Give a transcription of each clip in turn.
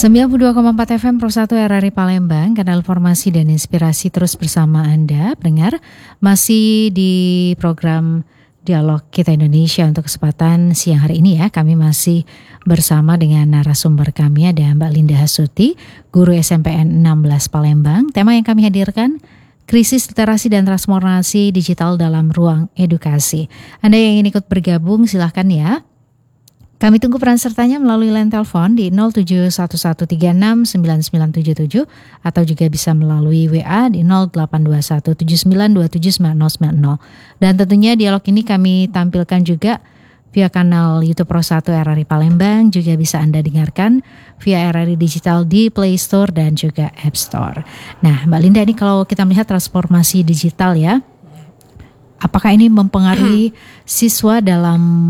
92,4 FM Pro 1 RRI Palembang, kanal informasi dan inspirasi terus bersama Anda, pendengar. Masih di program Dialog Kita Indonesia untuk kesempatan siang hari ini ya. Kami masih bersama dengan narasumber kami, ada Mbak Linda Hasuti, guru SMPN 16 Palembang. Tema yang kami hadirkan, krisis literasi dan transformasi digital dalam ruang edukasi. Anda yang ingin ikut bergabung silahkan ya. Kami tunggu peran sertanya melalui line telepon di 0711369977 atau juga bisa melalui WA di 082179279090. Dan tentunya dialog ini kami tampilkan juga via kanal YouTube Pro 1 RRI Palembang, juga bisa Anda dengarkan via RRI Digital di Play Store dan juga App Store. Nah, Mbak Linda, ini kalau kita melihat transformasi digital ya, apakah ini mempengaruhi siswa dalam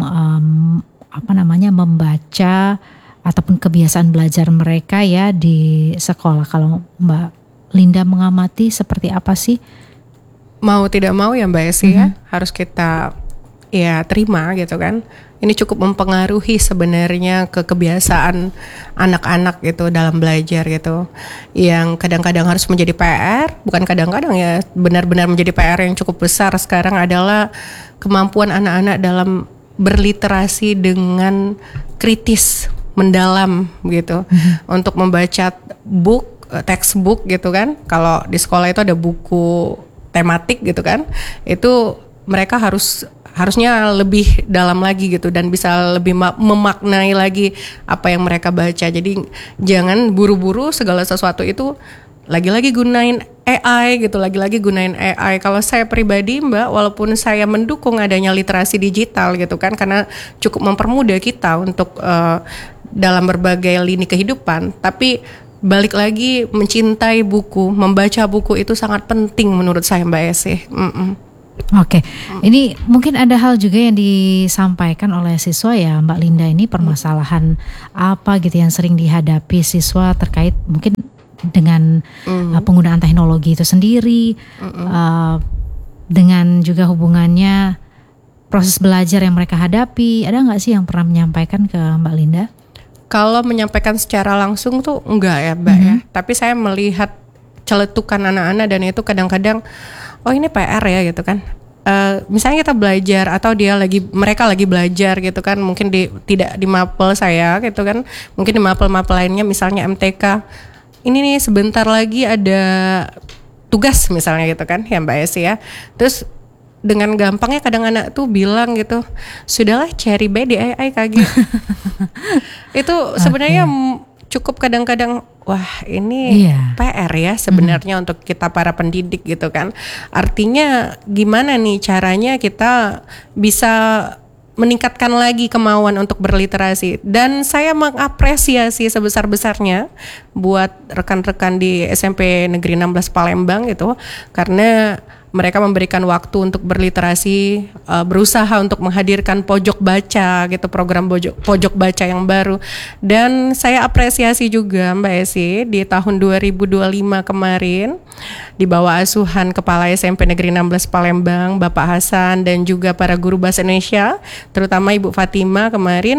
membaca ataupun kebiasaan belajar mereka ya di sekolah? Kalau Mbak Linda mengamati seperti apa sih? Mau tidak mau ya Mbak Esi ya, harus kita ya terima gitu kan. Ini cukup mempengaruhi sebenarnya ke kebiasaan anak-anak gitu dalam belajar gitu. Yang kadang-kadang harus menjadi PR, bukan kadang-kadang ya, benar-benar menjadi PR yang cukup besar sekarang adalah kemampuan anak-anak dalam berliterasi dengan kritis, mendalam gitu, untuk membaca textbook gitu kan. Kalau di sekolah itu ada buku tematik gitu kan, itu mereka harusnya lebih dalam lagi gitu dan bisa lebih memaknai lagi apa yang mereka baca. Jadi jangan buru-buru segala sesuatu itu lagi-lagi gunain AI gitu, lagi-lagi gunain AI. Kalau saya pribadi Mbak, walaupun saya mendukung adanya literasi digital gitu kan, karena cukup mempermudah kita untuk dalam berbagai lini kehidupan, tapi balik lagi mencintai buku, membaca buku itu sangat penting menurut saya Mbak Esi. Oke, ini mungkin ada hal juga yang disampaikan oleh siswa ya Mbak Linda, ini permasalahan apa gitu yang sering dihadapi siswa terkait mungkin dengan penggunaan teknologi itu sendiri, dengan juga hubungannya proses belajar yang mereka hadapi. Ada nggak sih yang pernah menyampaikan ke Mbak Linda? Kalau menyampaikan secara langsung tuh enggak ya Mbak ya, tapi saya melihat celetukan anak-anak dan itu kadang-kadang oh ini PR ya gitu kan. Misalnya kita belajar atau mereka lagi belajar gitu kan, mungkin tidak di mapel saya gitu kan, mungkin di mapel-mapel lainnya misalnya MTK. Ini nih sebentar lagi ada tugas misalnya gitu kan ya Mbak Esi ya. Terus dengan gampangnya kadang anak tuh bilang gitu, sudahlah cari di AI KG. Itu sebenarnya cukup kadang-kadang wah ini PR ya sebenarnya untuk kita para pendidik gitu kan. Artinya gimana nih caranya kita bisa meningkatkan lagi kemauan untuk berliterasi. Dan saya mengapresiasi sebesar-besarnya buat rekan-rekan di SMP Negeri 16 Palembang gitu, karena mereka memberikan waktu untuk berliterasi, berusaha untuk menghadirkan pojok baca gitu, program pojok baca yang baru. Dan saya apresiasi juga Mbak Esi, di tahun 2025 kemarin di bawah asuhan Kepala SMP Negeri 16 Palembang Bapak Hasan dan juga para guru bahasa Indonesia, terutama Ibu Fatima kemarin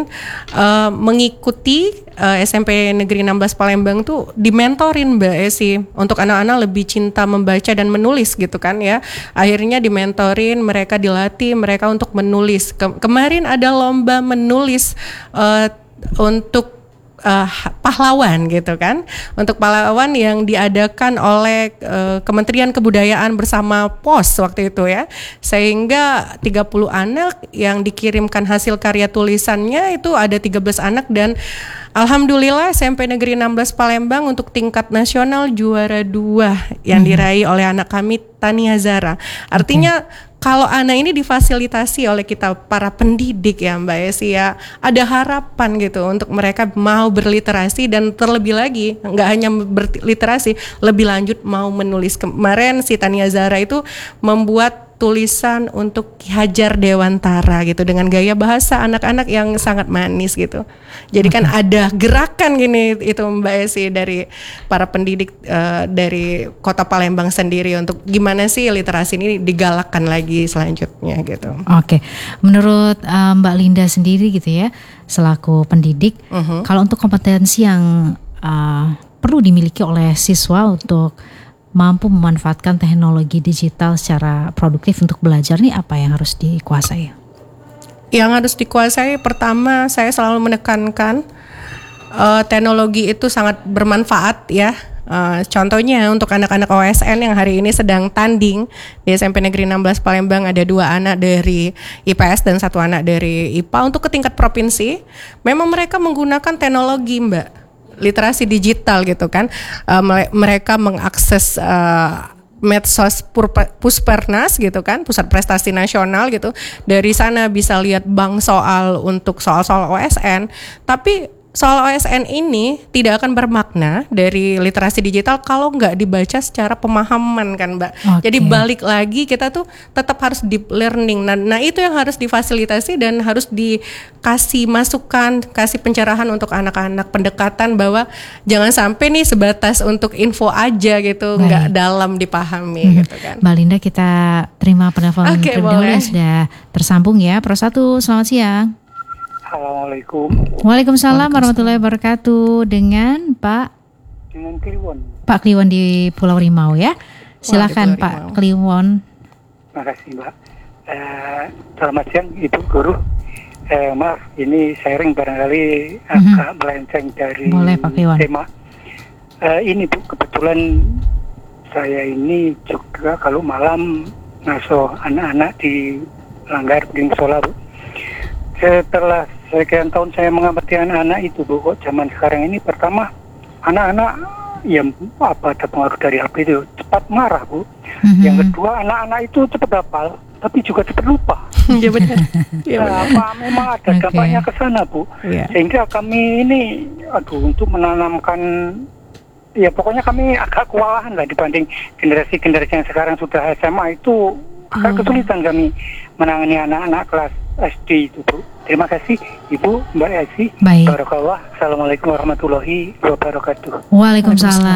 mengikuti SMP Negeri 16 Palembang tuh dimentorin Mbak Esi untuk anak-anak lebih cinta membaca dan menulis gitu kan ya. Akhirnya dimentorin, mereka dilatih mereka untuk menulis. Kemarin ada lomba menulis untuk pahlawan gitu kan, untuk pahlawan yang diadakan oleh Kementerian Kebudayaan bersama POS waktu itu ya, sehingga 30 anak yang dikirimkan hasil karya tulisannya itu ada 13 anak dan alhamdulillah SMP Negeri 16 Palembang untuk tingkat nasional juara 2 yang diraih oleh anak kami Tania Zara. Artinya kalau anak ini difasilitasi oleh kita para pendidik ya Mbak Esi ya, ada harapan gitu untuk mereka mau berliterasi dan terlebih lagi nggak hanya berliterasi, lebih lanjut mau menulis. Kemarin si Tania Zara itu membuat tulisan untuk Ki Hajar Dewantara gitu dengan gaya bahasa anak-anak yang sangat manis gitu. Jadi kan ada gerakan gini itu Mbak Esi dari para pendidik dari Kota Palembang sendiri untuk gimana sih literasi ini digalakkan lagi selanjutnya gitu. Oke, menurut Mbak Linda sendiri gitu ya, selaku pendidik, kalau untuk kompetensi yang perlu dimiliki oleh siswa untuk mampu memanfaatkan teknologi digital secara produktif untuk belajar nih, apa yang harus dikuasai? Yang harus dikuasai, pertama saya selalu menekankan teknologi itu sangat bermanfaat ya. Contohnya untuk anak-anak OSN yang hari ini sedang tanding di SMP Negeri 16 Palembang, ada 2 anak dari IPS dan 1 anak dari IPA untuk ke tingkat provinsi. Memang mereka menggunakan teknologi, Mbak, literasi digital gitu kan. Mereka mengakses medsos Puspernas gitu kan, Pusat Prestasi Nasional gitu. Dari sana bisa lihat bank soal untuk soal-soal OSN. Tapi soal OSN ini tidak akan bermakna dari literasi digital kalau nggak dibaca secara pemahaman kan, Mbak. Jadi balik lagi kita tuh tetap harus deep learning. Nah itu yang harus difasilitasi dan harus dikasih masukan, kasih pencerahan untuk anak-anak, pendekatan bahwa jangan sampai nih sebatas untuk info aja gitu, nggak dalam dipahami gitu kan. Mbak Linda, kita terima penelpon terlebih dahulu yang sudah tersambung ya. Pro 1, selamat siang. Assalamualaikum. Waalaikumsalam warahmatullahi wabarakatuh. Dengan Pak Kliwon. Pak Kliwon di Pulau Rimau ya. Silakan Pak Kliwon. Makasih Mbak. Selamat siang Ibu Guru. Maaf ini sharing barangkali agak melenceng dari tema. Ini Bu, kebetulan saya ini juga kalau malam ngasuh anak-anak di Langgar di musola Bu. Setelah sekian tahun saya mengamati anak-anak itu Bu, kok zaman sekarang ini pertama anak-anak yang ada pengaruh dari HP itu cepat marah Bu. Yang kedua anak-anak itu cepat hafal tapi juga cepat lupa. Iya benar. Apa memang ada dampaknya ke sana Bu? Sehingga kami ini untuk menanamkan, ya pokoknya kami agak kewalahan lah dibanding generasi-generasi yang sekarang sudah SMA itu agak kesulitan kami menangani anak-anak kelas SD itu Bu. Terima kasih Ibu, Mbak Esi. Baik. Barakallah. Assalamualaikum warahmatullahi wabarakatuh. Waalaikumsalam.